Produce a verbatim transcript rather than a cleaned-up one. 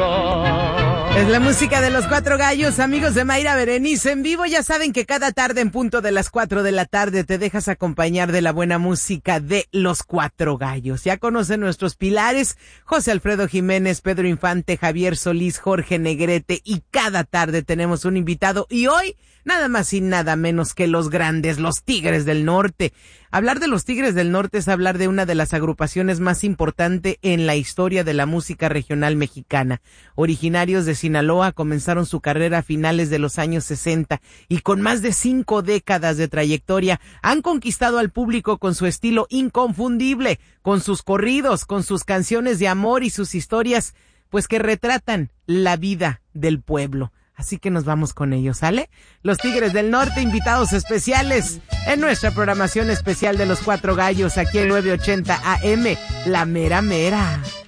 volar. Es la música de los Cuatro Gallos, amigos de Mayra Berenice en vivo. Ya saben que cada tarde en punto de las cuatro de la tarde te dejas acompañar de la buena música de los Cuatro Gallos. Ya conocen nuestros pilares, José Alfredo Jiménez, Pedro Infante, Javier Solís, Jorge Negrete, y cada tarde tenemos un invitado, y hoy nada más y nada menos que los grandes, los Tigres del Norte. Hablar de los Tigres del Norte es hablar de una de las agrupaciones más importantes en la historia de la música regional mexicana. Originarios de Sinaloa, comenzaron su carrera a finales de los años sesenta y con más de cinco décadas de trayectoria han conquistado al público con su estilo inconfundible, con sus corridos, con sus canciones de amor y sus historias, pues que retratan la vida del pueblo. Así que nos vamos con ellos, ¿sale? Los Tigres del Norte, invitados especiales en nuestra programación especial de los Cuatro Gallos, aquí en nueve ochenta A M, La Mera Mera.